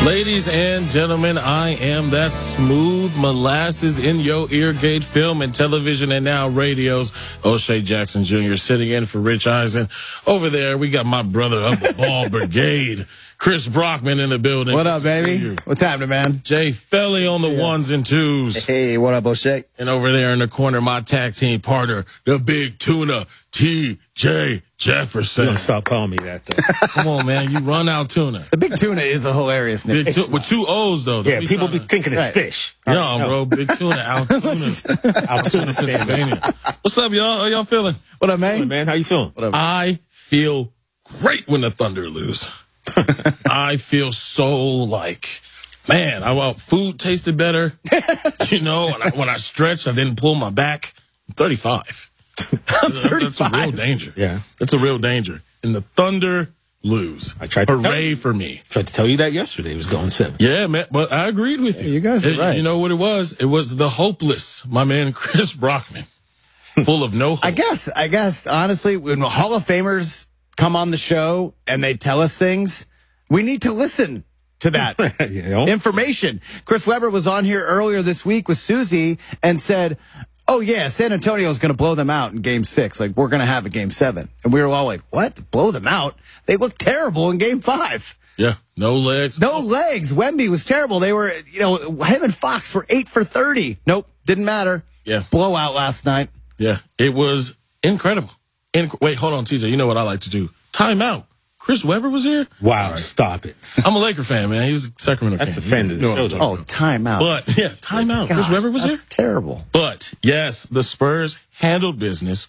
Ladies and gentlemen, I am that smooth molasses in your ear gate, film and television and now radios. O'Shea Jackson Jr. sitting in for Rich Eisen. Over there, we got my brother of the ball brigade, Chris Brockman in the building. What up, baby? What's happening, man? Jay Felly on the ones and twos. Hey, what up, O'Shea? And over there in the corner, my tag team partner, the big tuna, T.J. Jefferson. Don't stop calling me that, though. Come on, man. You run out tuna. The big tuna is a hilarious name. With two O's, though. Yeah, people be thinking it's fish. No, bro. Big tuna, Altoona. Altoona, Pennsylvania. What's up, y'all? How y'all feeling? What up, man? Man, how you feeling? I feel great when the Thunder lose. I feel so like, man, food tasted better. You know, when I stretched, I didn't pull my back. I'm 35. I'm 35. That's a real danger. Yeah. That's a real danger. And the Thunder lose. I tried to Hooray for me. Tried to tell you that yesterday. It was going 7. Yeah, man, but I agreed with you. You guys are right. You know what it was? It was the hopeless, my man Chris Brockman, full of no hope. I guess, honestly, when Hall of Famers come on the show and they tell us things, we need to listen to that information. Chris Webber was on here earlier this week with Susie and said, oh, yeah, San Antonio is going to blow them out in Game 6. Like, we're going to have a Game 7. And we were all like, what? Blow them out? They looked terrible in Game 5. Yeah, no legs. No legs. Wemby was terrible. They were, him and Fox were 8 for 30. Nope, didn't matter. Yeah. Blowout last night. Yeah, it was incredible. Wait, hold on, TJ. You know what I like to do? Timeout. Chris Webber was here? Wow, right. Stop it. I'm a Laker fan, man. He was a Sacramento That's fan. offended. Oh, timeout. But, yeah, timeout. Chris Webber was here? That's terrible. But, yes, the Spurs handled business,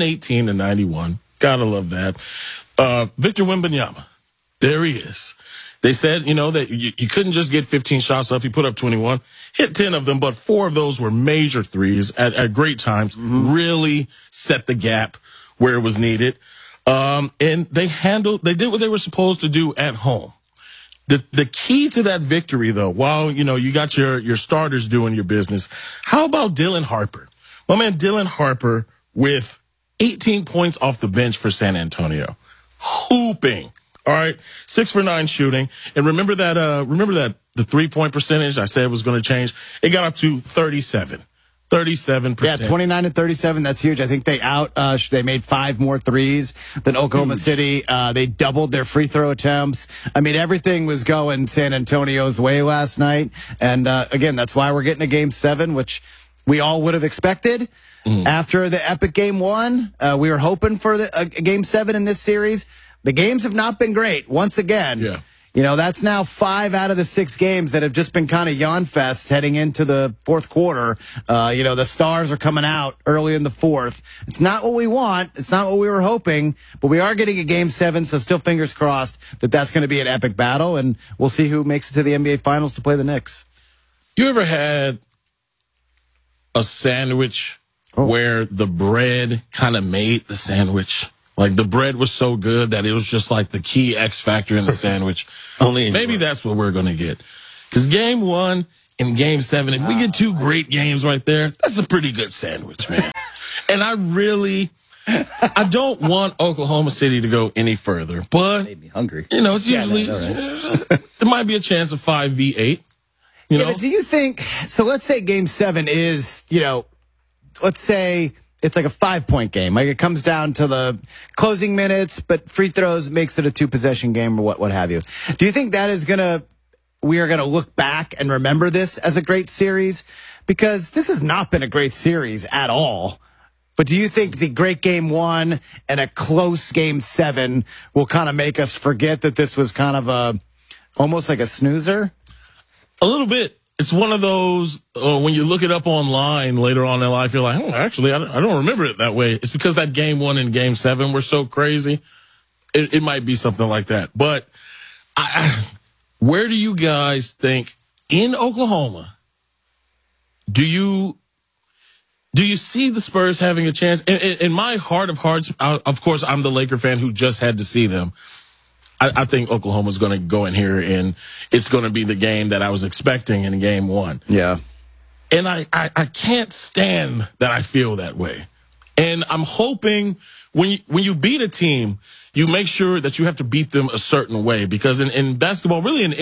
118-91. Gotta love that. Victor Wembanyama, there he is. They said, that you couldn't just get 15 shots up. He put up 21, hit 10 of them, but 4 of those were major threes at great times, really set the gap where it was needed. And they did what they were supposed to do at home. The key to that victory, though, while, you got your starters doing your business, how about Dylan Harper? My man Dylan Harper with 18 points off the bench for San Antonio. Hooping. All right. 6 for 9 shooting. And remember that the 3-point percentage I said was going to change? It got up to 37%. Yeah, 29 and 37. That's huge. I think they made 5 more threes than Oklahoma City. They doubled their free throw attempts. I mean, everything was going San Antonio's way last night. And again, that's why we're getting a Game 7, which we all would have expected after the epic Game 1. We were hoping for a Game 7 in this series. The games have not been great. Once again. Yeah. That's now 5 out of the 6 games that have just been kind of yawn fests heading into the fourth quarter. The stars are coming out early in the fourth. It's not what we want. It's not what we were hoping, but we are getting a Game 7, so still fingers crossed that that's going to be an epic battle, and we'll see who makes it to the NBA Finals to play the Knicks. You ever had a sandwich where the bread kind of made the sandwich? Like, the bread was so good that it was just like the key X factor in the sandwich. Maybe that's what we're going to get. Because Game 1 and Game 7, if we get 2 great games right there, that's a pretty good sandwich, man. And I don't want Oklahoma City to go any further. But, made me hungry. It's usually, it might be a chance of 5v8. Yeah, but do you think, so let's say Game 7 is, let's say it's like a 5-point game. Like, it comes down to the closing minutes, but free throws makes it a 2-possession game or what have you. Do you think that is we are going to look back and remember this as a great series? Because this has not been a great series at all. But do you think the great Game 1 and a close Game 7 will kind of make us forget that this was kind of almost like a snoozer? A little bit. It's one of those, when you look it up online later on in life, you're like, actually, I don't remember it that way. It's because that Game 1 and Game 7 were so crazy. It might be something like that. But where do you guys think, in Oklahoma, do you see the Spurs having a chance? In my heart of hearts, of course, I'm the Laker fan who just had to see them. I think Oklahoma's going to go in here, and it's going to be the game that I was expecting in Game 1. Yeah. And I can't stand that I feel that way. And I'm hoping when you beat a team, you make sure that you have to beat them a certain way. Because in basketball, really in any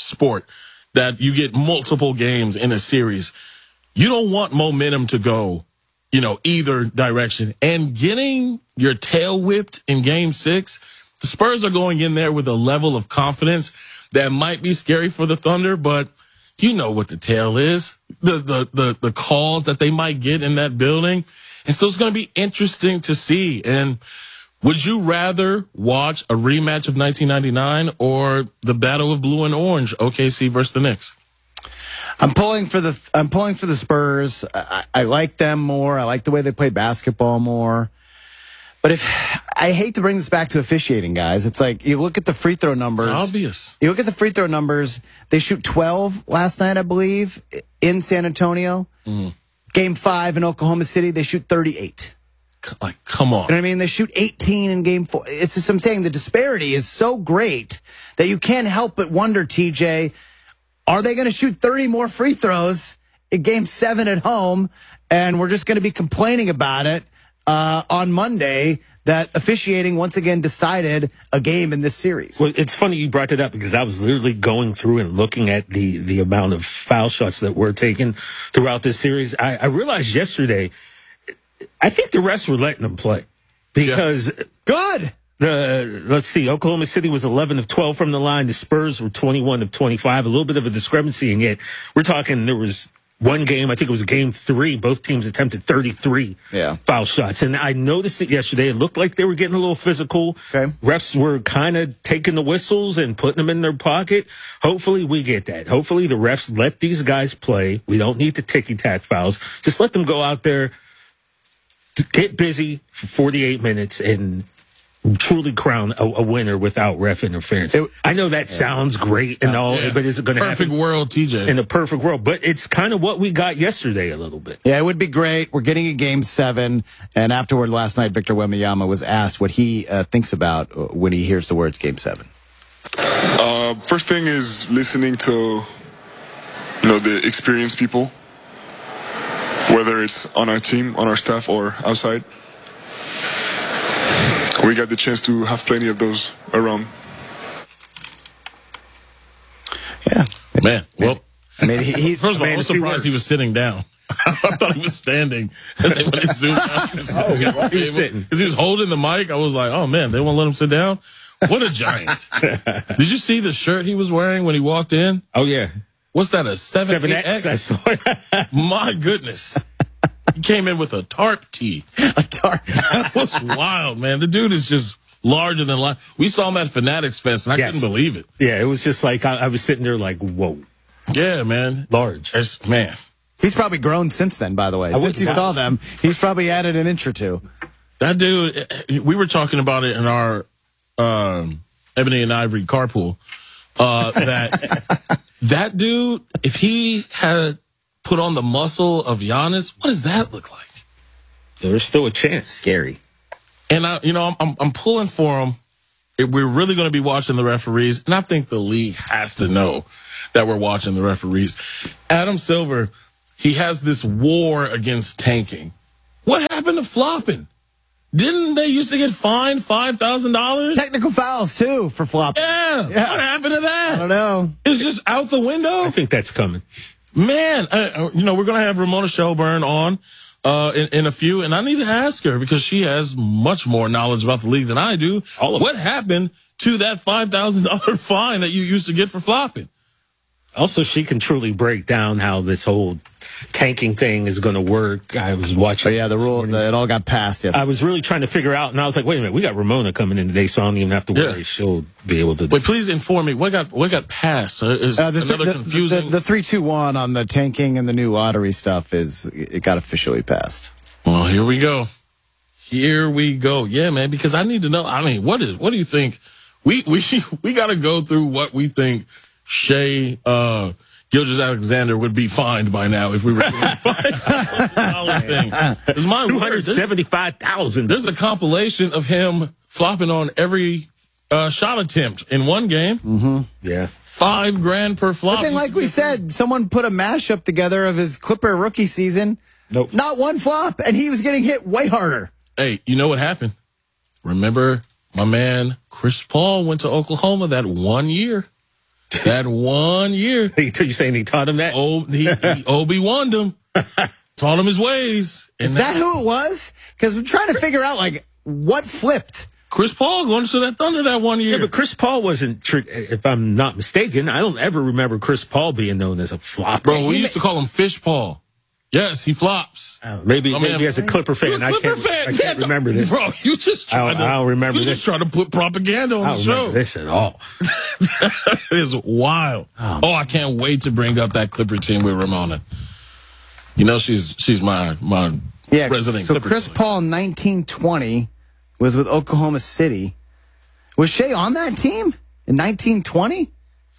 sport that you get multiple games in a series, you don't want momentum to go, either direction. And getting your tail whipped in game 6, the Spurs are going in there with a level of confidence that might be scary for the Thunder, but you know what the tale is, the calls that they might get in that building. And so it's going to be interesting to see. And would you rather watch a rematch of 1999 or the Battle of Blue and Orange, OKC versus the Knicks? I'm pulling for the Spurs. I like them more. I like the way they play basketball more. But I hate to bring this back to officiating, guys. It's like you look at the free throw numbers. It's obvious. You look at the free throw numbers. They shoot 12 last night, I believe, in San Antonio. Game 5 in Oklahoma City, they shoot 38. Like, come on. You know what I mean? They shoot 18 in game 4. It's just, I'm saying the disparity is so great that you can't help but wonder, TJ, are they going to shoot 30 more free throws in game 7 at home? And we're just going to be complaining about it on Monday that officiating once again decided a game in this series. Well, it's funny you brought that up because I was literally going through and looking at the amount of foul shots that were taken throughout this series. I realized yesterday, I think the refs were letting them play because good. Let's see, Oklahoma City was 11 of 12 from the line. The Spurs were 21 of 25. A little bit of a discrepancy, and yet we're talking there was one game, I think it was game 3, both teams attempted 33 foul shots. And I noticed it yesterday. It looked like they were getting a little physical. Okay. Refs were kind of taking the whistles and putting them in their pocket. Hopefully we get that. Hopefully the refs let these guys play. We don't need the ticky-tack fouls. Just let them go out there, get busy for 48 minutes, and truly crown a winner without ref interference. I know that sounds great and all, but is it going to happen? Perfect world, TJ. In a perfect world. But it's kind of what we got yesterday a little bit. Yeah, it would be great. We're getting a game 7. And afterward last night, Victor Wembanyama was asked what he thinks about when he hears the words game 7. First thing is listening to, the experienced people, whether it's on our team, on our staff, or outside. We got the chance to have plenty of those around. Yeah. Man, well, I mean, first of all, I was surprised he was sitting down. I thought he was standing. And then when it zoomed out, he was sitting. Because he was holding the mic. I was like, oh, man, they won't let him sit down? What a giant. Did you see the shirt he was wearing when he walked in? Oh, yeah. What's that, a 7X? My goodness. He came in with a tarp tee. A tarp. That was wild, man. The dude is just larger than life. We saw him at Fanatics Fest, and I couldn't believe it. Yeah, it was just like, I was sitting there like, whoa. Yeah, man. Large. Man. He's probably grown since then, by the way. Since you saw them, he's probably added an inch or two. That dude, we were talking about it in our Ebony and Ivory carpool, that dude, if he had put on the muscle of Giannis, what does that look like? There's still a chance. Scary. And I'm pulling for him. We're really going to be watching the referees, and I think the league has to know that we're watching the referees. Adam Silver, he has this war against tanking. What happened to flopping? Didn't they used to get fined $5,000? Technical fouls, too, for flopping. Yeah. What happened to that? I don't know. It's just out the window? I think that's coming. Man, we're going to have Ramona Shelburne on in a few, and I need to ask her because she has much more knowledge about the league than I do. What happened to that $5,000 fine that you used to get for flopping? Also, she can truly break down how this whole tanking thing is going to work. I was watching. Oh, yeah, the rule, it all got passed. Yes. I was really trying to figure out, and I was like, wait a minute, we got Ramona coming in today, so I don't even have to worry. Yeah. She'll be able to. But please inform me, what got passed? Is another confusing? The 3-2-1 on the tanking and the new lottery stuff it got officially passed. Well, here we go. Yeah, man, because I need to know. I mean, what do you think? We got to go through what we think Shea Gilgeous-Alexander would be fined by now if we were doing $5,000 thing. $275,000. There's a compilation of him flopping on every shot attempt in one game. Mm-hmm. Yeah. $5,000 per flop. I think, like we said, someone put a mashup together of his Clipper rookie season. Nope. Not one flop, and he was getting hit way harder. Hey, you know what happened? Remember my man Chris Paul went to Oklahoma that 1 year. That 1 year. You saying he taught him that? He Obi-Wan him. Taught him his ways. And Is that who it was? Because we're trying to figure out, like, what flipped. Chris Paul going to that Thunder that 1 year. Yeah, but Chris Paul wasn't, if I'm not mistaken, I don't ever remember Chris Paul being known as a flopper. Bro, we used to call him Fish Paul. Yes, he flops. Maybe as a Clipper fan, I can't remember this. Bro, you just I don't remember you this. just trying to put propaganda on I the don't show. remember this at all. That is wild. Oh, I can't wait to bring up that Clipper team with Ramona. You know, she's my resident so Clipper Chris player. Paul in 1920 was with Oklahoma City. Was Shea on that team in 1920?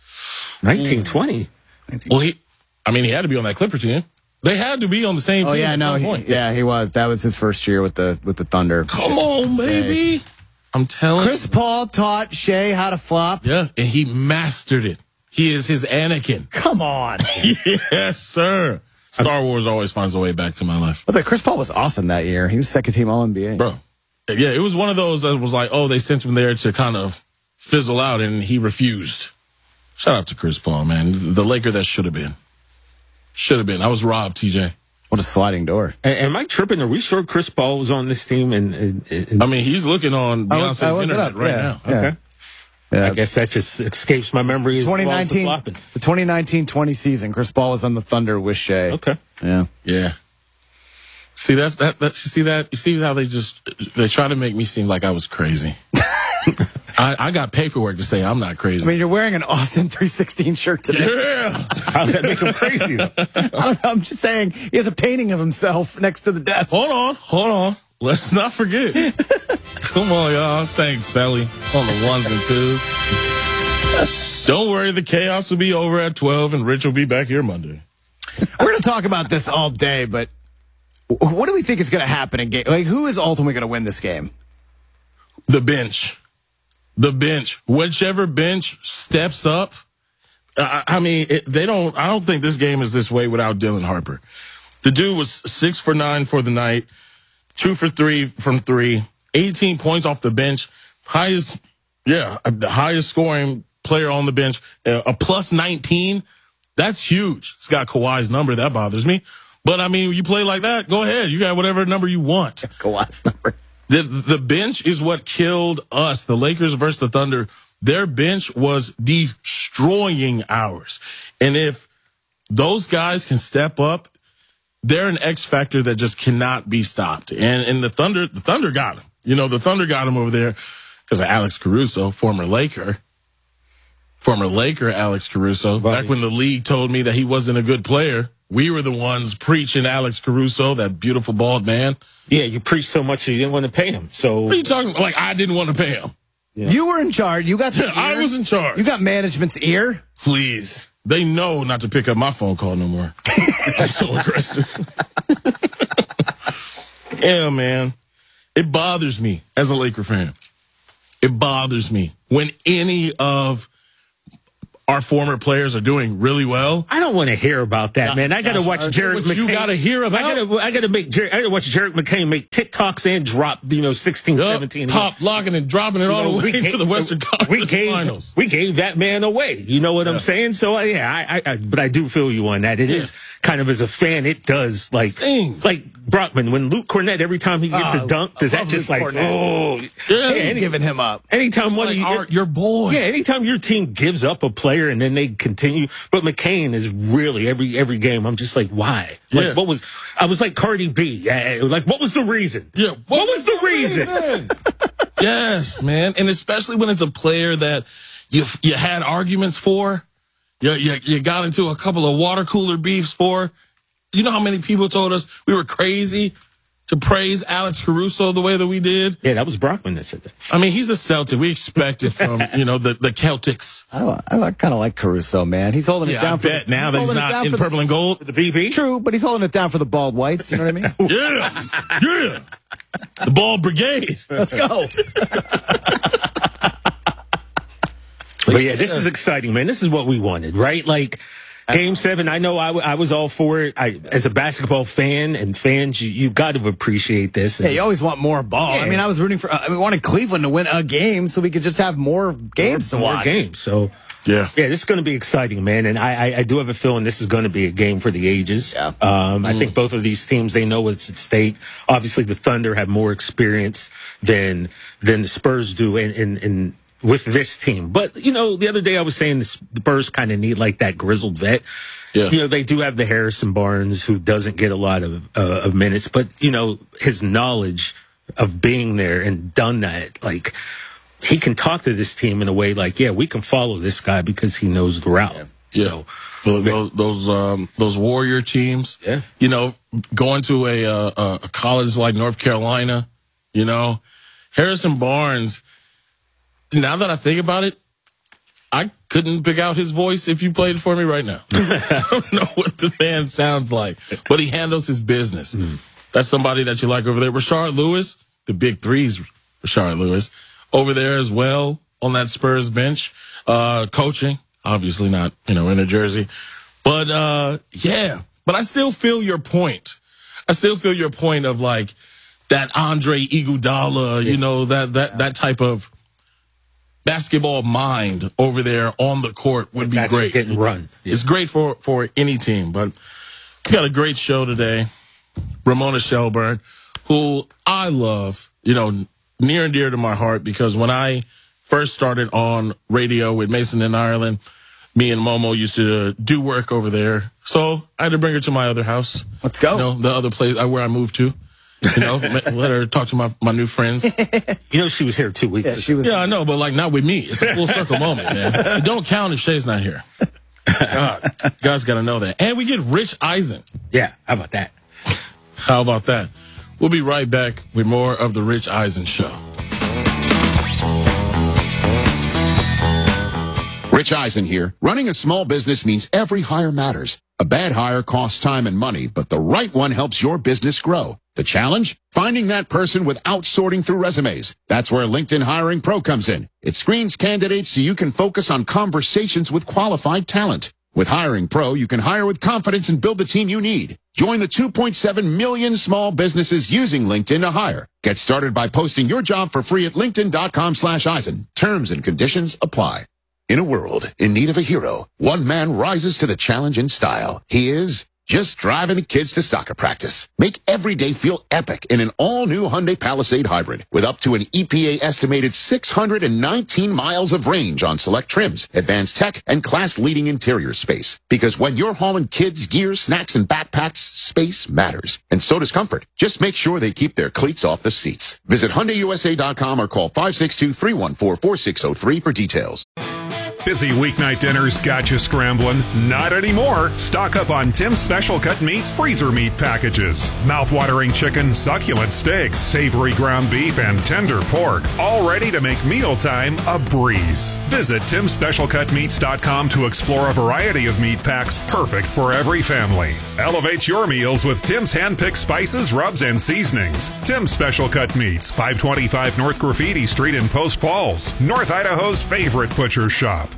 1920? Well, he had to be on that Clipper team. They had to be on the same team. Oh yeah, at some point. he was. That was his first year with the Thunder. Come on, baby. I'm telling Chris you. Paul taught Shea how to flop. Yeah, and he mastered it. He is his Anakin. Come on. Yes, sir. Star Wars always finds a way back to my life. But Chris Paul was awesome that year. He was second team All NBA. Bro. Yeah, it was one of those that was like, oh, they sent him there to kind of fizzle out, and he refused. Shout out to Chris Paul, man. The Laker that should have been. Should have been. I was robbed, TJ. What a sliding door. Am I tripping? Are we sure Chris Paul was on this team? And I mean, he's looking on Beyonce's internet right now. Yeah. Okay. Yeah. I guess that just escapes my memory as well as the flopping. The 2019-20 season, Chris Paul was on the Thunder with Shea. Okay. Yeah. Yeah. See, you see that? You see how they try to make me seem like I was crazy. I got paperwork to say I'm not crazy. I mean, you're wearing an Austin 316 shirt today. Yeah. How's that make him crazy, though? I don't know. I'm just saying he has a painting of himself next to the desk. Hold on. Let's not forget. Come on, y'all. Thanks, Belly. On the ones and twos. Don't worry, the chaos will be over at 12, and Rich will be back here Monday. We're going to talk about this all day, but what do we think is going to happen in game? Like, who is ultimately going to win this game? The bench. Whichever bench steps up. I don't think this game is this way without Dylan Harper. The dude was 6 for 9 for the night, 2 for 3 from 3, 18 points off the bench, the highest scoring player on the bench, a plus 19. That's huge. It's got Kawhi's number. That bothers me. But, I mean, you play like that, go ahead. You got whatever number you want. Kawhi's number. The bench is what killed us. The Lakers versus the Thunder, their bench was destroying ours. And if those guys can step up, they're an X factor that just cannot be stopped. And the Thunder got him. You know, the Thunder got him over there because of Alex Caruso, former Laker Alex Caruso. Right. Back when the league told me that he wasn't a good player, we were the ones preaching Alex Caruso, that beautiful bald man. Yeah, you preached so much that you didn't want to pay him. So What are you talking about? Like, I didn't want to pay him. Yeah. You were in charge. You got the ear. I was in charge. You got management's ear. Please. They know not to pick up my phone call no more. I'm so aggressive. Yeah, man. It bothers me as a Laker fan. It bothers me when any of our former players are doing really well. I don't want to hear about that, man. I got to watch Jarrett McCain. You got to hear about. I got to watch Jarrett McCain make TikToks and drop, 16, 17. Pop, locking and dropping it all the way to the Western Conference Finals. We gave that man away. You know what I'm saying? So but I do feel you on that. It is kind of, as a fan, it does Stings. like Brockman, when Luke Cornett, every time he gets a dunk, does that just Luke like, Cornett. Giving him up. anytime one Like of you, your boy. yeah, anytime your team gives up a player and then they continue, but McCain is really every game. I'm just like, why? Like, Yeah. I was like Cardi B. Like, what was the reason? Yeah. What was the reason? Yes, man. And especially when it's a player that you had arguments for, you got into a couple of water cooler beefs for. You know how many people told us we were crazy to praise Alex Caruso the way that we did? Yeah, that was Brockman that said that. I mean, he's a Celtic. We expect it from, the Celtics. I kind of like Caruso, man. He's holding it Yeah, down. I bet now that he's not in purple and gold. The BB? True, but he's holding it down for the bald whites. You know what I mean? Yes. Yeah. The ball brigade. Let's go. But yeah, this is exciting, man. This is what we wanted, right? Like, Game 7, I know I was all for it. As a basketball fan and fans, you got to appreciate this. Yeah, you always want more ball. Yeah. I mean, I was rooting for. We wanted Cleveland to win a game so we could just have more games to watch. Games. So Yeah. Yeah, this is going to be exciting, man. And I do have a feeling this is going to be a game for the ages. Yeah. I think both of these teams, they know what's at stake. Obviously, the Thunder have more experience than the Spurs do in with this team. But, the other day I was saying the Spurs kind of need like that grizzled vet. Yeah. They do have the Harrison Barnes who doesn't get a lot of minutes, but, his knowledge of being there and done that, like, he can talk to this team in a way like, yeah, we can follow this guy because he knows the route. Yeah. So those Warrior teams, going to a college like North Carolina, Harrison Barnes, now that I think about it, I couldn't pick out his voice if you played it for me right now. I don't know what the man sounds like, but he handles his business. That's somebody that you like over there. Rashard Lewis, the big threes, Rashard Lewis, over there as well on that Spurs bench, coaching, obviously not, in a jersey. But, but I still feel your point. I still feel your point of like that Andre Iguodala, that type of basketball mind over there on the court would be great. Getting run. Yeah. It's great for any team, but we got a great show today. Ramona Shelburne, who I love, near and dear to my heart, because when I first started on radio with Mason in Ireland, me and Momo used to do work over there. So I had to bring her to my other house. Let's go. The other place where I moved to. Let her talk to my new friends. She was here 2 weeks ago. She was. Yeah, I know, but like not with me. It's a full circle moment, man. It don't count if Shay's not here. God, you guys got to know that. And we get Rich Eisen. Yeah, how about that? How about that? We'll be right back with more of the Rich Eisen Show. Rich Eisen here. Running a small business means every hire matters. A bad hire costs time and money, but the right one helps your business grow. The challenge? Finding that person without sorting through resumes. That's where LinkedIn Hiring Pro comes in. It screens candidates so you can focus on conversations with qualified talent. With Hiring Pro, you can hire with confidence and build the team you need. Join the 2.7 million small businesses using LinkedIn to hire. Get started by posting your job for free at linkedin.com/Eisen. Terms and conditions apply. In a world in need of a hero, one man rises to the challenge in style. He is just driving the kids to soccer practice. Make every day feel epic in an all-new Hyundai Palisade Hybrid with up to an EPA estimated 619 miles of range on select trims, advanced tech, and class-leading interior space. Because when you're hauling kids, gear, snacks, and backpacks, space matters. And so does comfort. Just make sure they keep their cleats off the seats. Visit HyundaiUSA.com or call 562-314-4603 for details. Busy weeknight dinners got you scrambling? Not anymore. Stock up on Tim's Special Cut Meats freezer meat packages. Mouth-watering chicken, succulent steaks, savory ground beef, and tender pork. All ready to make mealtime a breeze. Visit TimSpecialCutMeats.com to explore a variety of meat packs perfect for every family. Elevate your meals with Tim's hand-picked spices, rubs, and seasonings. Tim's Special Cut Meats, 525 North Graffiti Street in Post Falls, North Idaho's favorite butcher shop.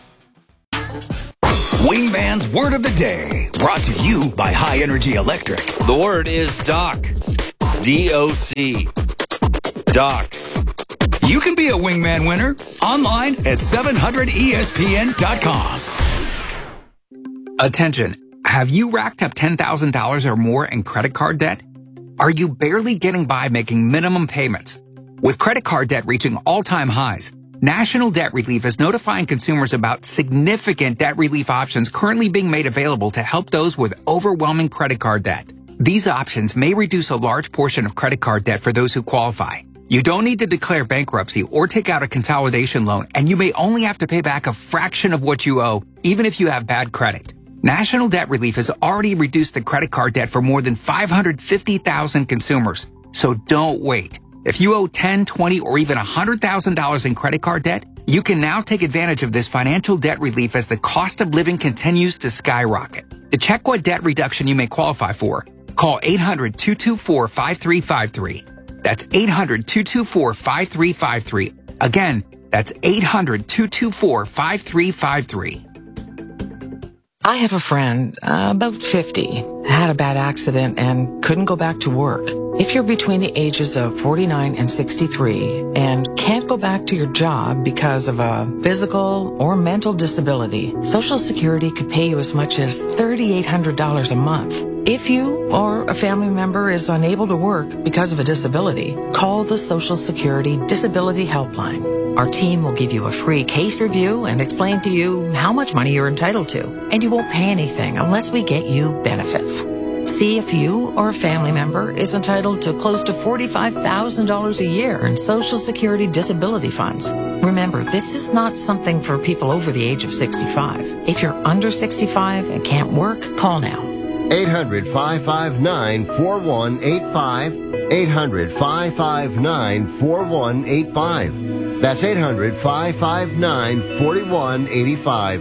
Wingman's Word of the Day, brought to you by High Energy Electric. The word is DOC. D-O-C. DOC. You can be a Wingman winner online at 700ESPN.com. Attention. Have you racked up $10,000 or more in credit card debt? Are you barely getting by making minimum payments? With credit card debt reaching all-time highs, National Debt Relief is notifying consumers about significant debt relief options currently being made available to help those with overwhelming credit card debt. These options may reduce a large portion of credit card debt for those who qualify. You don't need to declare bankruptcy or take out a consolidation loan, and you may only have to pay back a fraction of what you owe, even if you have bad credit. National Debt Relief has already reduced the credit card debt for more than 550,000 consumers. So don't wait. If you owe $10, $20, or even $100,000 in credit card debt, you can now take advantage of this financial debt relief as the cost of living continues to skyrocket. To check what debt reduction you may qualify for, call 800-224-5353. That's 800-224-5353. Again, that's 800-224-5353. I have a friend, about 50, had a bad accident and couldn't go back to work. If you're between the ages of 49 and 63 and can't go back to your job because of a physical or mental disability, Social Security could pay you as much as $3,800 a month. If you or a family member is unable to work because of a disability, call the Social Security Disability Helpline. Our team will give you a free case review and explain to you how much money you're entitled to, and you won't pay anything unless we get you benefits. See if you or a family member is entitled to close to $45,000 a year in Social Security disability funds. Remember, this is not something for people over the age of 65. If you're under 65 and can't work, call now. 800-559-4185. 800-559-4185. That's 800-559-4185.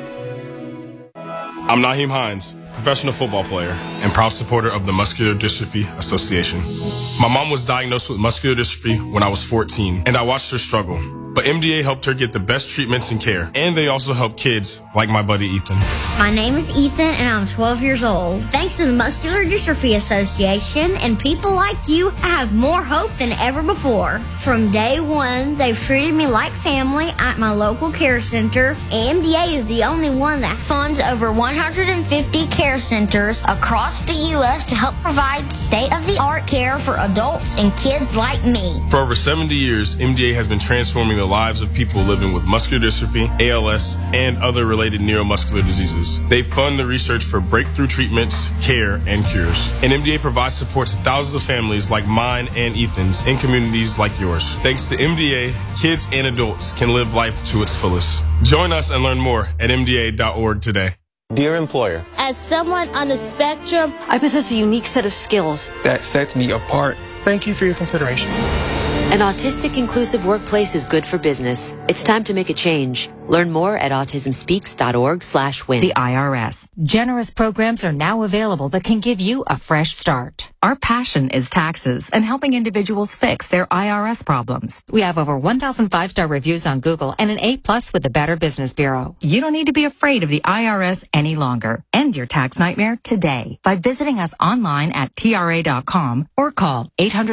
I'm Naheem Hines, professional football player and proud supporter of the Muscular Dystrophy Association. My mom was diagnosed with muscular dystrophy when I was 14, and I watched her struggle. But MDA helped her get the best treatments and care, and they also help kids like my buddy Ethan. My name is Ethan, and I'm 12 years old. Thanks to the Muscular Dystrophy Association and people like you, I have more hope than ever before. From day one, they've treated me like family at my local care center. MDA is the only one that funds over 150 care centers across the U.S. to help provide state-of-the-art care for adults and kids like me. For over 70 years, MDA has been transforming the lives of people living with muscular dystrophy, ALS, and other related neuromuscular diseases. They fund the research for breakthrough treatments, care, and cures. And MDA provides support to thousands of families like mine and Ethan's in communities like yours. Thanks to MDA, kids and adults can live life to its fullest. Join us and learn more at MDA.org today. Dear employer, as someone on the spectrum, I possess a unique set of skills that sets me apart. Thank you for your consideration. An autistic inclusive workplace is good for business. It's time to make a change. Learn more at autismspeaks.org/win. The IRS. Generous programs are now available that can give you a fresh start. Our passion is taxes and helping individuals fix their IRS problems. We have over 1,000 5-star reviews on Google and an A+ with the Better Business Bureau. You don't need to be afraid of the IRS any longer. End your tax nightmare today by visiting us online at TRA.com or call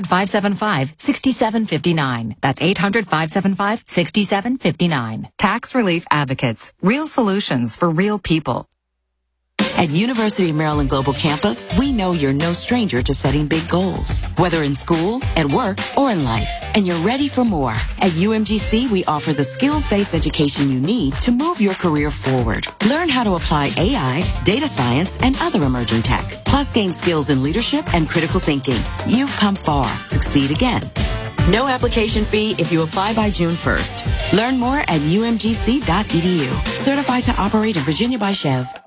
800-575-6759. That's 800-575-6759. Tax Relief Advocates. Real solutions for real people. At University of Maryland Global Campus, we know you're no stranger to setting big goals, whether in school, at work, or in life. And you're ready for more. At UMGC, we offer the skills-based education you need to move your career forward. Learn how to apply AI, data science, and other emerging tech. Plus, gain skills in leadership and critical thinking. You've come far. Succeed again. No application fee if you apply by June 1st. Learn more at umgc.edu. Certified to operate in Virginia by Chev.